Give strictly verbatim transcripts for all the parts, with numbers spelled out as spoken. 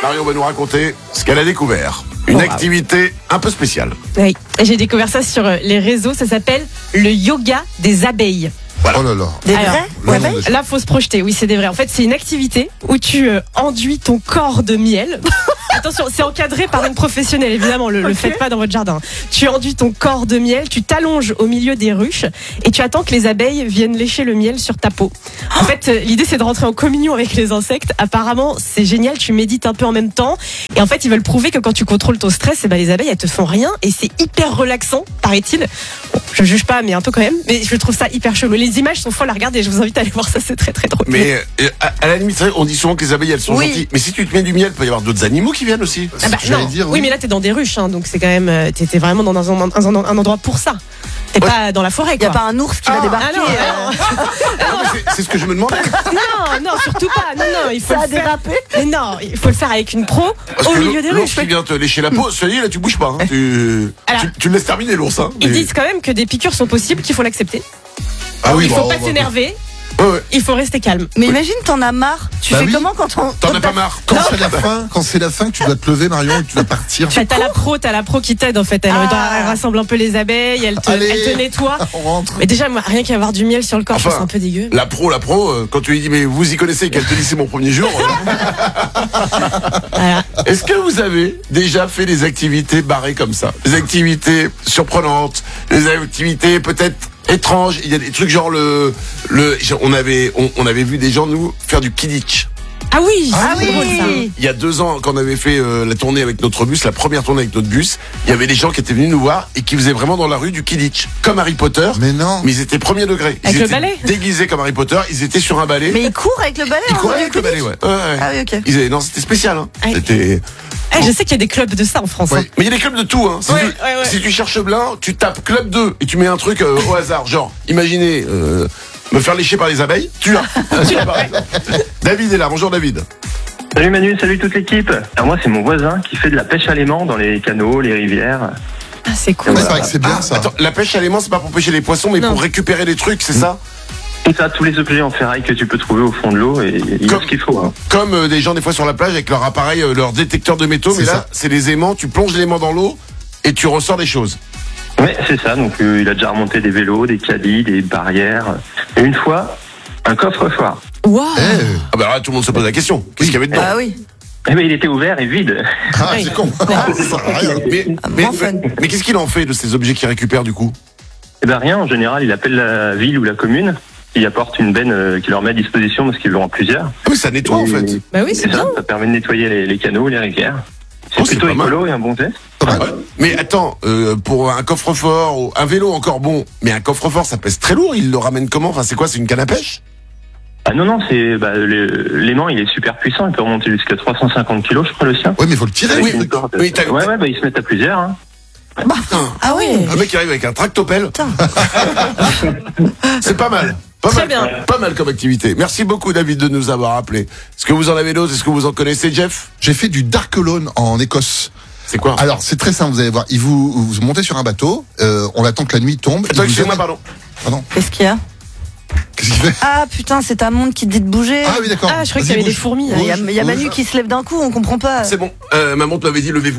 Marion va nous raconter ce qu'elle a découvert. Une Oh, activité un peu spéciale. Oui, et j'ai découvert ça sur les réseaux, ça s'appelle le yoga des abeilles. Voilà. Oh là là. Des Alors, vrais Là, abeilles non, mais- Là, faut se projeter, oui, c'est des vrais. En fait, c'est une activité où tu euh, enduis ton corps de miel. Attention, c'est encadré par une professionnelle, évidemment, le, le faites pas dans votre jardin. Tu enduis ton corps de miel, tu t'allonges au milieu des ruches et tu attends que les abeilles viennent lécher le miel sur ta peau. En fait, euh, l'idée, c'est de rentrer en communion avec les insectes. Apparemment, c'est génial, tu médites un peu en même temps. Et en fait, ils veulent prouver que quand tu contrôles ton stress, eh ben, les abeilles, elles te font rien et c'est hyper relaxant, paraît-il. Bon, je juge pas, mais un peu quand même. Mais je trouve ça hyper chelou. Les images sont folles à regarder, je vous invite à aller voir ça, c'est très très drôle. Mais euh, à, à la limite, c'est vrai, on dit souvent que les abeilles, elles sont Oui. gentilles. Mais si tu te mets du miel, il peut y avoir d'autres animaux qui viennent aussi. Ah bah, J'allais non. dire, oui. oui. mais là t'es dans des ruches, hein, donc c'est quand même, euh, t'es t'es vraiment dans un, un, un, un endroit pour ça. T'es Ouais. pas dans la forêt, Il n'y a quoi. pas un ours qui va Ah débarquer. non, euh, non, Ah, mais c'est- c'est ce que je me demandais. non, non, surtout pas. Non, non, il faut Ça a le faire. dérapé. Mais non, il faut le faire avec une pro Parce au que milieu des l'ours ruches. qui vient te lécher la peau, celui là, tu bouges pas. Hein. Tu, Alors- tu, tu le laisses terminer l'ours. Hein. Ils Mais- disent quand même que des piqûres sont possibles, qu'il faut l'accepter. Ah oui, Il faut bon, pas bah, s'énerver, ouais, ouais. il faut rester calme. Mais imagine, t'en as marre. Tu Bah fais oui. comment quand on. T'en as pas marre. Quand c'est la fin, quand c'est la fin, que tu dois te lever, Marion, et que tu dois partir. Enfin, t'as la pro, t'as la pro qui t'aide en fait. Elle, Ah. elle rassemble un peu les abeilles, elle te, Allez. elle te nettoie. On rentre. Mais déjà, moi, rien qu'avoir du miel sur le corps, je Enfin, trouve ça un peu dégueu. La pro, la pro, euh, quand tu lui dis mais vous y connaissez, qu'elle te dit c'est mon premier jour. euh, Voilà. Est-ce que vous avez déjà fait des activités barrées comme ça? Des activités surprenantes, des activités peut-être étranges. Il y a des trucs genre le, le, on avait, on, on avait vu des gens nous faire du kidditch. Ah oui, Ah c'est drôle, ça. oui. Il y a deux ans, quand on avait fait euh, la tournée avec notre bus, la première tournée avec notre bus, il y avait des gens qui étaient venus nous voir et qui faisaient vraiment dans la rue du kidditch, comme Harry Potter. Mais non. Mais ils étaient premier degré. Ils Avec le étaient balai déguisés comme Harry Potter. Ils étaient sur un balai. Mais il court avec le balai. Ils en couraient faisant avec le du balai, ouais. Ouais, ouais. Ah oui, ok. Ils avaient- non, c'était spécial. Hein. Ah, C'était. Eh, je sais qu'il y a des clubs de ça en France. Ouais. hein. Mais il y a des clubs de tout. Hein. Si, Ouais, tu, ouais, ouais. si tu cherches blanc, tu tapes club deux et tu mets un truc euh, au hasard. Genre, imaginez euh, me faire lécher par les abeilles. Tu l'as. Tu l'as par exemple. David est là. Bonjour David. Salut Manu, salut toute l'équipe. Alors moi c'est mon voisin qui fait de la pêche à l'aimant dans les canaux, les rivières. Ah, c'est cool. Ouais, c'est vrai que c'est bien Ah, ça. Attends, la pêche à l'aimant, c'est pas pour pêcher les poissons, mais Non. pour récupérer des trucs, c'est ça? Tout ça, tous les objets en ferraille que tu peux trouver au fond de l'eau et il y a Comme- ce qu'il faut. Hein. Comme euh, des gens des fois sur la plage avec leur appareil, euh, leur détecteur de métaux, C'est mais là, ça. c'est des aimants. Tu plonges l'aimant dans l'eau et tu ressors des choses. Ouais, c'est ça. Donc euh, il a déjà remonté des vélos, des caddies, des barrières. Et une fois, un coffre-fort. Wow. Eh, Ah bah là, tout le monde se pose la question. Qu'est-ce qu'il y avait dedans? Ah oui. Eh ben il était ouvert et vide. ah, Oui. c'est con. Ça sert à rien. Mais, Ah, mais, moins fun. mais- mais qu'est-ce qu'il en fait de ces objets qu'il récupère du coup? Eh ben rien. En général, il appelle la ville ou la commune. Il apporte une benne euh, qui leur met à disposition parce qu'ils l'auront plusieurs. Ah oui, ça nettoie en Et- fait. Bah oui, c'est C'est ça. bien. Ça permet de nettoyer les, les canaux, les rivières. C'est Oh, c'est plutôt pas mal. écolo et un bon geste. Pas mal. Ouais. Mais attends, euh, pour un coffre-fort, ou un vélo encore bon, mais un coffre-fort ça pèse très lourd, il le ramène comment? Enfin c'est quoi, c'est une canne à pêche? Ah non, non, c'est bah, le- l'aimant, il est super puissant. Il peut remonter jusqu'à trois cent cinquante kilos, je crois, le sien. Ouais, mais il faut le tirer. Avec oui, une mais- corde. oui, t'as- ouais, ouais, bah, ils se mettent à plusieurs. Hein. Putain, Ah oui. un mec qui arrive avec un tractopelle, Putain. c'est pas mal. Pas Très mal, bien. pas mal comme activité. Merci beaucoup David de nous avoir appelé. Est-ce que vous en avez d'autres? Est-ce que vous en connaissez, Jeff? J'ai fait du Dark Alone en Écosse. C'est quoi? Alors, c'est très simple, vous allez voir. Il vous, vous montez sur un bateau, euh, on attend que la nuit tombe. il Attends, vous excusez-moi, amène- pardon. Pardon. Qu'est-ce qu'il y a? Qu'est-ce qu'il fait? Ah putain, c'est ta montre qui te dit de bouger. Ah oui, d'accord. Ah, je crois qu'il y Vas-y, avait des bouge. fourmis. Il y a, Bouge, il y a Manu bouge. qui se lève d'un coup, on comprend pas. C'est bon. Euh, ma montre m'avait dit levez-vous.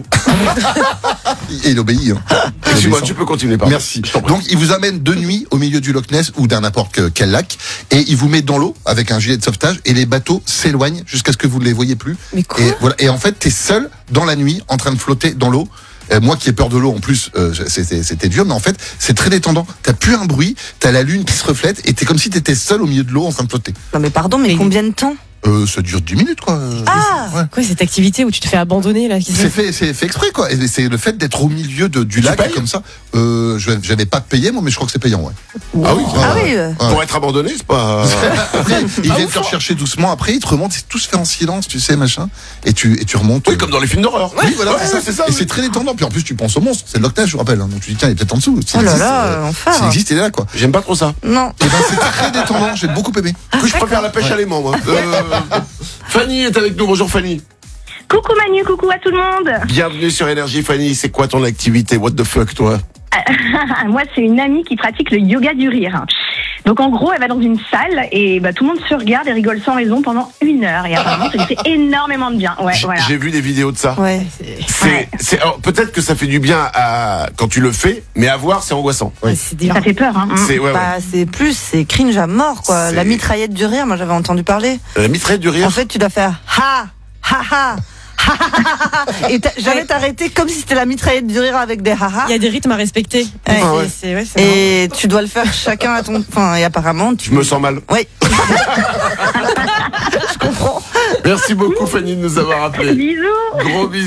Et il obéit. Hein. Il Excuse-moi, obéit. tu peux continuer, pardon. Merci. Je t'en prie. Donc, il vous amène de nuit au milieu du Loch Ness ou d'un n'importe que- quel lac, et il vous met dans l'eau avec un gilet de sauvetage, et les bateaux s'éloignent jusqu'à ce que vous ne les voyez plus. Mais quoi? Et voilà. Et en fait, t'es seul dans la nuit, en train de flotter dans l'eau. Euh, moi qui ai peur de l'eau en plus, euh, c'était, c'était dur, mais en fait, c'est très détendant. T'as plus un bruit, t'as la lune qui se reflète, et t'es comme si t'étais seul au milieu de l'eau en train de flotter. Non mais pardon, mais Mais- combien de temps? Euh, ça dure dix minutes, quoi. Ah Ouais. Quoi, cette activité où tu te fais abandonner là qui se- C'est fait, c'est fait exprès, quoi. Et c'est le fait d'être au milieu de, du Tu lac payes comme ça. Euh, je- j'avais pas payé, moi, mais je crois que c'est payant, ouais. Ah oui. Ah ouais. oui. euh. Ouais. Pour être abandonné, c'est pas. Après, ils Ah, viennent ouf. te rechercher doucement. Après, ils te remontent. C'est tout se fait en silence, tu sais, machin. Et tu, et tu remontes. Oui, comme dans les films d'horreur. Oui, voilà, Ouais, c'est ça, c'est ça. Et c'est très détendant. Puis en plus, tu penses au monstre. C'est le Loch Ness, je vous rappelle. hein. Donc tu dis, tiens, il est peut-être en dessous. S'il Oh là existe, là, euh, enfer. S'il existe, il est là, quoi. J'aime pas trop ça. Non. Et ben, c'est très détendant. J'ai beaucoup aimé. Que je préfère la pêche à l'aimant, moi. Euh, Fanny est avec nous. Bonjour Fanny. Coucou Manu, coucou à tout le monde. Bienvenue sur Énergie. Fanny, c'est quoi ton activité? What the fuck, toi? Moi, c'est une amie qui pratique le yoga du rire. Donc en gros, elle va dans une salle et bah, tout le monde se regarde et rigole sans raison pendant une heure. Et apparemment, ça lui fait énormément de bien. Ouais, J- voilà. J'ai vu des vidéos de ça. Ouais. C'est, Ouais. c'est, alors, peut-être que ça fait du bien à, quand tu le fais, mais à voir, c'est angoissant. Ouais, c'est dur. Ça fait peur, hein. C'est, ouais, Bah, c'est plus, c'est cringe à mort, quoi. C'est- La mitraillette du rire, moi j'avais entendu parler. ouais. La mitraillette du rire. En fait, tu dois faire ha, ha, ha. ha, ha, ha, ha. Et t'as- jamais t'arrêter comme si c'était la mitraillette du rire avec des haha. Il y a des rythmes à respecter. Ouais. C'est- Ah ouais. c'est- ouais, c'est marrant. Et tu dois le faire chacun à ton. Enfin, et apparemment, tu. Je me sens mal. Oui. Je comprends. Merci beaucoup, Fanny, de nous avoir appelés. Bisous. Gros bisous.